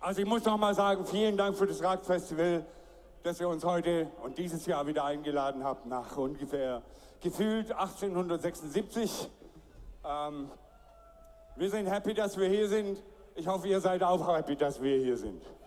Also ich muss noch mal sagen, vielen Dank für das Radfestival, dass ihr uns heute und dieses Jahr wieder eingeladen habt, nach ungefähr gefühlt 1876. Wir sind happy, dass wir hier sind. Ich hoffe, ihr seid auch happy, dass wir hier sind.